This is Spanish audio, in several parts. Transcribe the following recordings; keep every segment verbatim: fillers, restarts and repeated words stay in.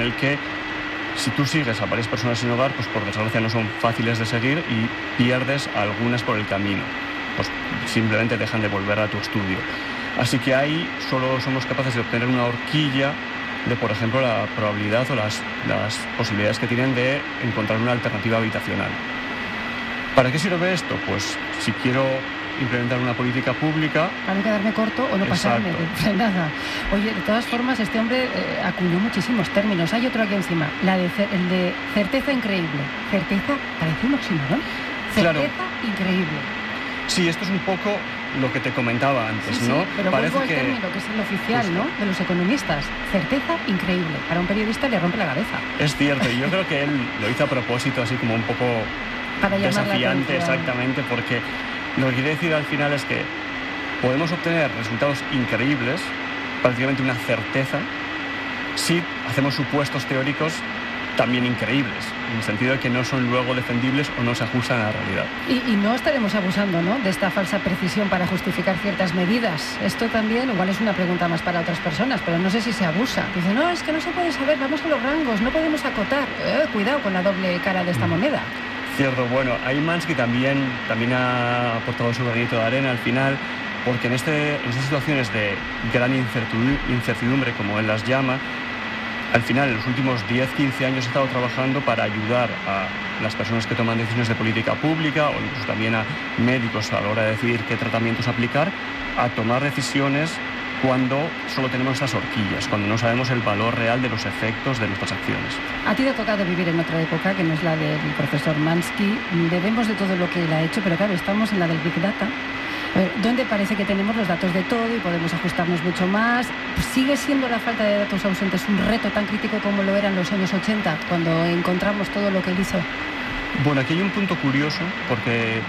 el que si tú sigues a varias personas sin hogar, pues por desgracia no son fáciles de seguir y pierdes algunas por el camino. Pues simplemente dejan de volver a tu estudio. Así que ahí solo somos capaces de obtener una horquilla de, por ejemplo, la probabilidad o las, las posibilidades que tienen de encontrar una alternativa habitacional. ¿Para qué sirve esto? Pues si quiero implementar una política pública... Para no quedarme corto o no pasarme de nada. Oye, de todas formas, este hombre eh, acuñó muchísimos términos. Hay otro aquí encima, la de, el de certeza increíble. Certeza, parece un oxímoron. Certeza Claro. increíble. Sí, esto es un poco lo que te comentaba antes, Sí, sí, ¿no? pero Parece vuelvo al que... término, que es el oficial, Justo. ¿no?, de los economistas. Certeza increíble. Para un periodista le rompe la cabeza. Es cierto, y yo creo que él lo hizo a propósito, así como un poco Para llamar la desafiante, atención. exactamente, porque lo que quiere decir al final es que podemos obtener resultados increíbles, prácticamente una certeza, si hacemos supuestos teóricos también increíbles, en el sentido de que no son luego defendibles o no se ajustan a la realidad. Y, y no estaremos abusando, ¿no?, de esta falsa precisión para justificar ciertas medidas. Esto también, igual es una pregunta más para otras personas, pero no sé si se abusa. Dice, no, es que no se puede saber, vamos a los rangos, no podemos acotar. Eh, cuidado con la doble cara de esta moneda. Cierto, bueno, ahí Mansky también, también ha aportado su granito de arena al final, porque en, este, en estas situaciones de gran incertidumbre, como él las llama, al final, en los últimos diez, quince años he estado trabajando para ayudar a las personas que toman decisiones de política pública o incluso también a médicos a la hora de decidir qué tratamientos aplicar, a tomar decisiones cuando solo tenemos esas horquillas, cuando no sabemos el valor real de los efectos de nuestras acciones. A ti te ha tocado vivir en otra época, que no es la del profesor Mansky. Debemos de todo lo que él ha hecho, pero claro, estamos en la del Big Data. A ver, ¿dónde parece que tenemos los datos de todo y podemos ajustarnos mucho más? ¿Sigue siendo la falta de datos ausentes un reto tan crítico como lo era en los años ochenta, cuando encontramos todo lo que él hizo? Bueno, aquí hay un punto curioso, porque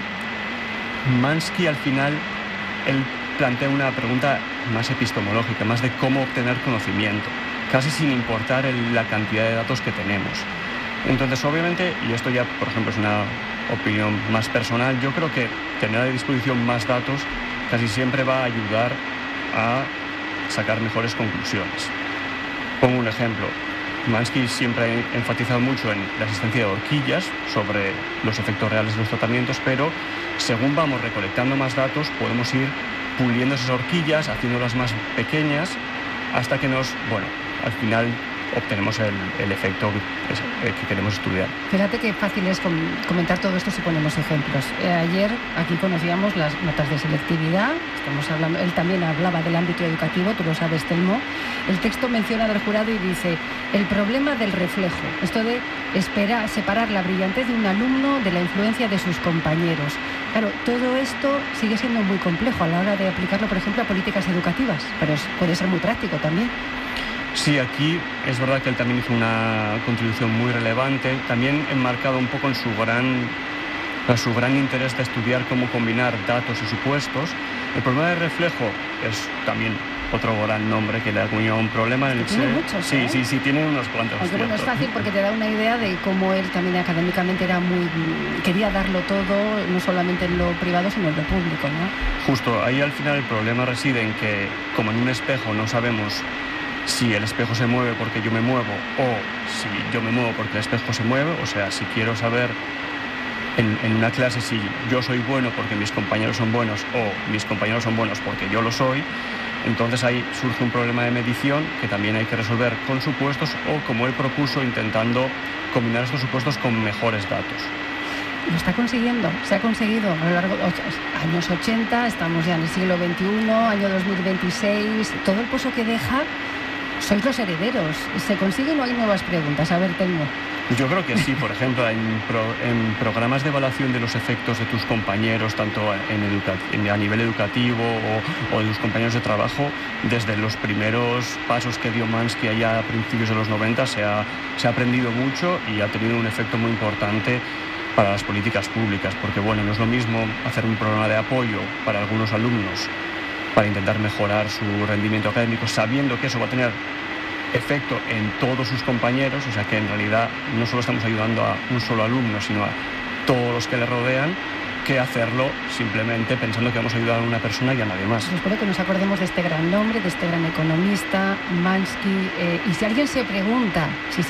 Mansky al final, él plantea una pregunta más epistemológica, más de cómo obtener conocimiento, casi sin importar el, la cantidad de datos que tenemos. Entonces, obviamente, y esto ya, por ejemplo, es una opinión más personal, yo creo que tener a disposición más datos casi siempre va a ayudar a sacar mejores conclusiones. Pongo un ejemplo. Mansky siempre ha enfatizado mucho en la existencia de horquillas sobre los efectos reales de los tratamientos, pero según vamos recolectando más datos, podemos ir puliendo esas horquillas, haciéndolas más pequeñas, hasta que nos, bueno, al final obtenemos el, el efecto que queremos estudiar. Fíjate qué fácil es com comentar todo esto si ponemos ejemplos. Eh, ayer aquí conocíamos las notas de selectividad, estamos hablando, él también hablaba del ámbito educativo, tú lo sabes, Telmo. El texto menciona del jurado y dice, el problema del reflejo, esto de esperar, separar la brillantez de un alumno de la influencia de sus compañeros. Claro, todo esto sigue siendo muy complejo a la hora de aplicarlo, por ejemplo, a políticas educativas, pero es, puede ser muy práctico también. Sí, aquí es verdad que él también hizo una contribución muy relevante, también enmarcado un poco en su gran, en su gran interés de estudiar cómo combinar datos y supuestos. El problema del reflejo es también otro gran nombre que le acuñó un problema en el tiene ser. muchos, sí, ¿eh? sí, sí, tiene unos cuantos. Aunque bueno, es cierto. fácil porque te da una idea de cómo él también académicamente era muy, quería darlo todo, no solamente en lo privado, sino en lo público, ¿no? Justo, ahí al final el problema reside en que, como en un espejo no sabemos si el espejo se mueve porque yo me muevo o si yo me muevo porque el espejo se mueve, o sea, si quiero saber en, en una clase si yo soy bueno porque mis compañeros son buenos o mis compañeros son buenos porque yo lo soy, entonces ahí surge un problema de medición que también hay que resolver con supuestos o, como él propuso, intentando combinar estos supuestos con mejores datos. Lo está consiguiendo, se ha conseguido a lo largo de los años ochenta, estamos ya en el siglo veintiuno, año dos mil veintiséis, todo el pozo que deja, sois los herederos. ¿Se consiguen o hay nuevas preguntas? A ver, Telmo. Yo creo que sí, por ejemplo, en, pro, en programas de evaluación de los efectos de tus compañeros, tanto en educa, en, a nivel educativo o, o de tus compañeros de trabajo, desde los primeros pasos que dio Mansky allá a principios de los noventa, se ha, se ha aprendido mucho y ha tenido un efecto muy importante para las políticas públicas, porque bueno, no es lo mismo hacer un programa de apoyo para algunos alumnos para intentar mejorar su rendimiento académico, sabiendo que eso va a tener efecto en todos sus compañeros, o sea que en realidad no solo estamos ayudando a un solo alumno, sino a todos los que le rodean, que hacerlo simplemente pensando que vamos a ayudar a una persona y a nadie más. Pues espero que nos acordemos de este gran nombre, de este gran economista, Mansky, eh, y si alguien se pregunta si